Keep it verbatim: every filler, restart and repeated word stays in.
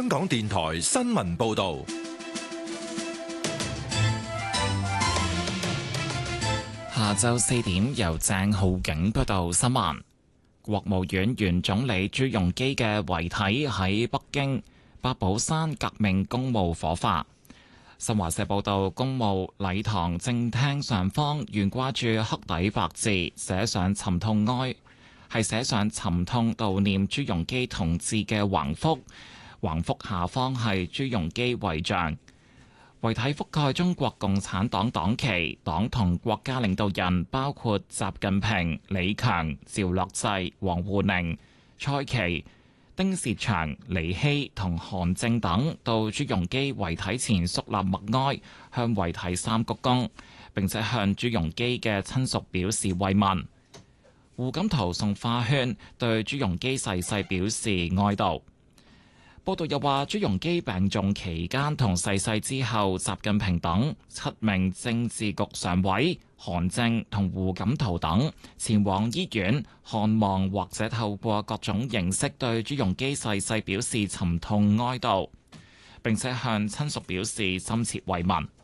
香港電台新聞報道。 下晝四點，由鄭浩景報道新聞。國務院原總理朱鎔基嘅遺體喺北京八寶山革命公墓火化。新華社報道，公墓禮堂正廳上方懸掛住黑底白字，寫上沉痛哀，係寫上沉痛悼念朱鎔基同志嘅橫幅，橫幅下方係朱鎔基遺像。遺體覆蓋中國共產黨黨旗，黨同國家領導人包括習近平、李強、趙樂際、王滬寧、蔡奇、丁薛祥、李希同韓正等到朱鎔基遺體前肅立默哀，向遺體三鞠躬，並且向朱鎔基嘅親屬表示慰問。胡錦濤送花圈，對朱鎔基逝世表示哀悼。報道又話，朱鎔基病重期間同逝世之後，習近平等七名政治局常委、韓正同胡錦濤等前往醫院看望，或者透過各種形式對朱鎔基逝世表示沉痛哀悼，並且向親屬表示深切慰問。